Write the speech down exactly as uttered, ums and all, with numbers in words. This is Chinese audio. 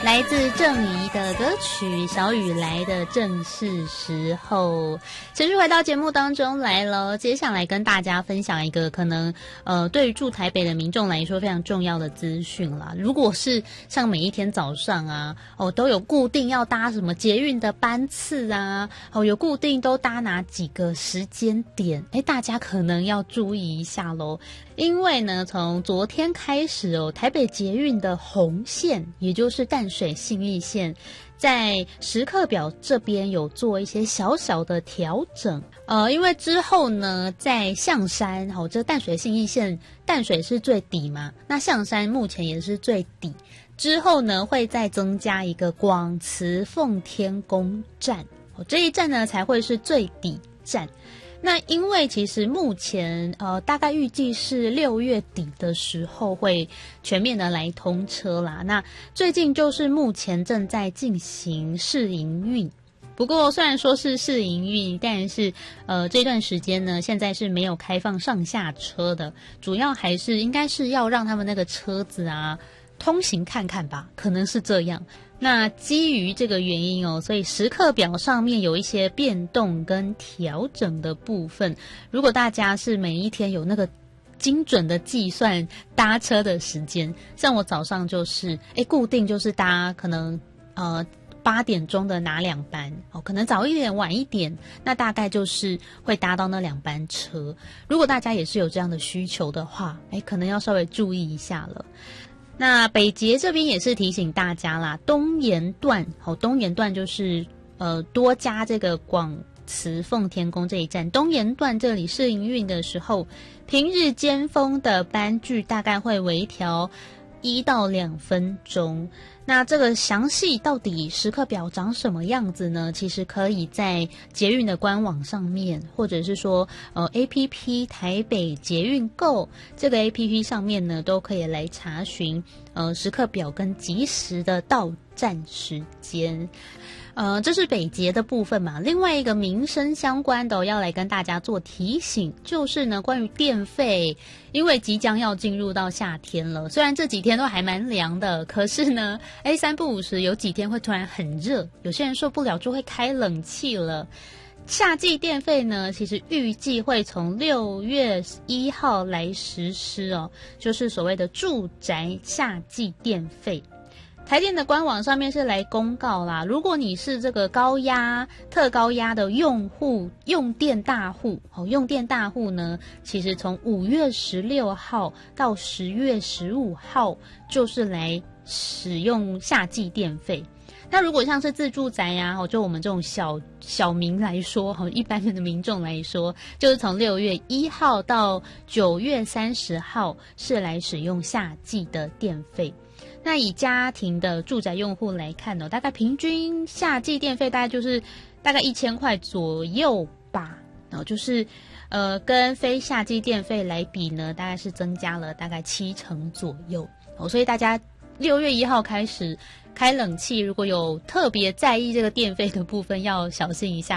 来自郑怡的歌曲《小雨来的正是时候》，持续回到节目当中来了。接下来跟大家分享一个可能呃，对于住台北的民众来说非常重要的资讯啦。如果是像每一天早上啊，哦都有固定要搭什么捷运的班次啊，哦有固定都搭哪几个时间点，哎，大家可能要注意一下咯。因为呢，从昨天开始哦，台北捷运的红线，也就是淡水信义线，在时刻表这边有做一些小小的调整。呃，因为之后呢，在象山，哦，这淡水信义线淡水是最底嘛，那象山目前也是最底。之后呢，会再增加一个广慈奉天宫站，哦，这一站呢才会是最底站。那因为其实目前呃大概预计是六月底的时候会全面的来通车啦。那最近就是目前正在进行试营运。不过虽然说是试营运，但是呃这段时间呢，现在是没有开放上下车的，主要还是应该是要让他们那个车子啊通行看看吧，可能是这样。那基于这个原因哦，所以时刻表上面有一些变动跟调整的部分。如果大家是每一天有那个精准的计算搭车的时间，像我早上就是诶固定就是搭可能呃八点钟的哪两班哦，可能早一点晚一点，那大概就是会搭到那两班车。如果大家也是有这样的需求的话，诶可能要稍微注意一下了。那北捷这边也是提醒大家啦，东延段，哦，东延段就是呃多加这个广慈奉天宫这一站，东延段这里试营运的时候，平日尖峰的班距大概会微调一到两分钟。那这个详细到底时刻表长什么样子呢？其实可以在捷运的官网上面，或者是说呃 A P P 台北捷运购这个 A P P 上面呢，都可以来查询呃时刻表跟即时的到站时间。呃，这是北捷的部分嘛。另外一个民生相关的、哦、要来跟大家做提醒，就是呢关于电费，因为即将要进入到夏天了，虽然这几天都还蛮凉的，可是呢，哎，三不五时有几天会突然很热，有些人受不了就会开冷气了。夏季电费呢，其实预计会从六月一号来实施哦，就是所谓的住宅夏季电费。台电的官网上面是来公告啦，如果你是这个高压、特高压的用户、用电大户，哦，用电大户呢，其实从五月十六号到十月十五号就是来使用夏季电费。那如果像是自住宅呀、啊，就我们这种小小民来说，一般的民众来说，就是从六月一号到九月三十号是来使用夏季的电费。那以家庭的住宅用户来看呢，大概平均夏季电费大概就是大概一千块左右吧，然后就是呃跟非夏季电费来比呢，大概是增加了大概七成左右。哦，所以大家六月一号开始开冷气，如果有特别在意这个电费的部分，要小心一下。